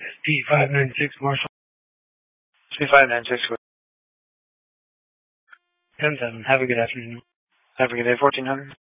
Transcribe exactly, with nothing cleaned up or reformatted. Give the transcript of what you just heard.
P five nine six Marshall. P five nine six. ten seven. Have a good afternoon. Have a good day. fourteen hundred.